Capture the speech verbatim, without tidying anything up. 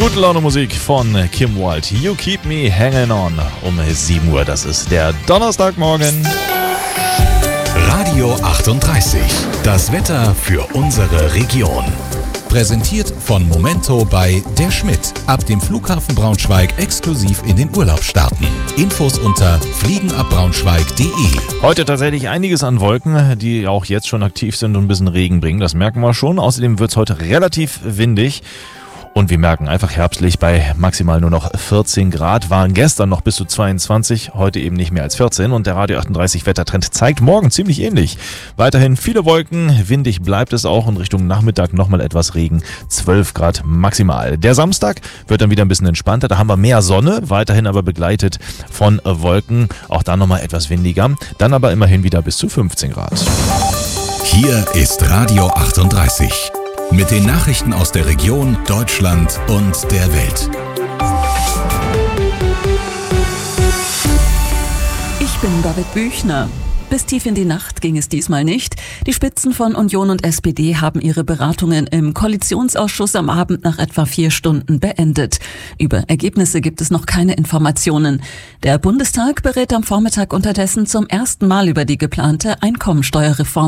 Gute Laune Musik von Kim Wilde. You Keep Me Hanging On um sieben Uhr. Das ist der Donnerstagmorgen. Radio achtunddreißig. Das Wetter für unsere Region. Präsentiert von Momento bei Der Schmidt. Ab dem Flughafen Braunschweig exklusiv in den Urlaub starten. Infos unter fliegenabbraunschweig punkt de. Heute tatsächlich einiges an Wolken, die auch jetzt schon aktiv sind und ein bisschen Regen bringen. Das merken wir schon. Außerdem wird es heute relativ windig. Und wir merken einfach herbstlich bei maximal nur noch vierzehn Grad, waren gestern noch bis zu zweiundzwanzig, heute eben nicht mehr als vierzehn. Und der Radio achtunddreißig Wettertrend zeigt morgen ziemlich ähnlich. Weiterhin viele Wolken, windig bleibt es auch und Richtung Nachmittag nochmal etwas Regen, zwölf Grad maximal. Der Samstag wird dann wieder ein bisschen entspannter, da haben wir mehr Sonne, weiterhin aber begleitet von Wolken, auch da nochmal etwas windiger, dann aber immerhin wieder bis zu fünfzehn Grad. Hier ist Radio achtunddreißig. Mit den Nachrichten aus der Region, Deutschland und der Welt. Ich bin David Büchner. Bis tief in die Nacht ging es diesmal nicht. Die Spitzen von Union und S P D haben ihre Beratungen im Koalitionsausschuss am Abend nach etwa vier Stunden beendet. Über Ergebnisse gibt es noch keine Informationen. Der Bundestag berät am Vormittag unterdessen zum ersten Mal über die geplante Einkommensteuerreform.